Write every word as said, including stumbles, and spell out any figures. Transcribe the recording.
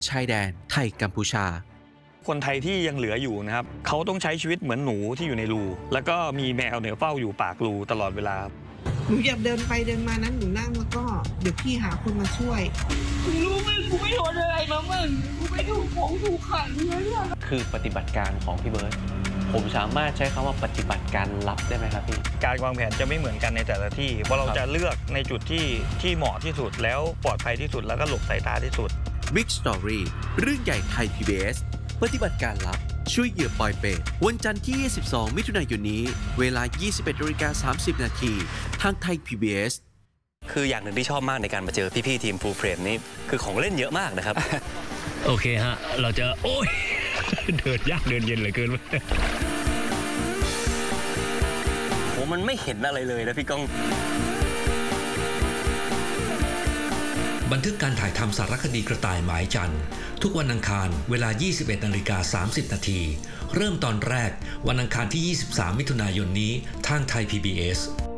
ชายแดนไทยกัมพูชาคนไทยที่ยังเหลืออยู่นะครับเขาต้องใช้ชีวิตเหมือนหนูที่อยู่ในรูแล้วก็มีแมวเนี่ยเฝ้าอยู่ปากรูตลอดเวลาหนูอยากเดินไปเดินมานั้นหนูนั่งแล้วก็เดี๋ยวพี่หาคนมาช่วยกูรู้ไหมกูไม่โดนอะไรมามึงกูไม่ถูกของถูกขังเลยคือปฏิบัติการของพี่เบิร์ตผมสามารถใช้คำว่าปฏิบัติการลับได้ไหมครับพี่การวางแผนจะไม่เหมือนกันในแต่ละที่เพราะเราจะเลือกในจุดที่ที่เหมาะที่สุดแล้วปลอดภัยที่สุดแล้วก็หลบสายตาที่สุด Big Story เรื่องใหญ่ไทย พี บี เอส ปฏิบัติการลับช่วยเหยื่อปอยเปรตวันจันทร์ที่ยี่สิบสองมิถุนายนนี้เวลา ยี่สิบเอ็ดนาฬิกาสามสิบนาทีทางไทย พี บี เอสคืออย่างหนึ่งที่ชอบมากในการมาเจอพี่ๆทีม Full Frame นี่คือของเล่นเยอะมากนะครับโอเคฮะเราจะโอ้ยเดินยากเดินเย็นเหลือเกินโหมันไม่เห็นอะไรเลยนะพี่ก้องบันทึกการถ่ายทำสารคดีกระต่ายหมายจันทร์ทุกวันอังคารเวลา ยี่สิบเอ็ดนาฬิกาสามสิบนาทีเริ่มตอนแรกวันอังคารที่ ยี่สิบสามมิถุนายนนี้ทางไทย พี บี เอส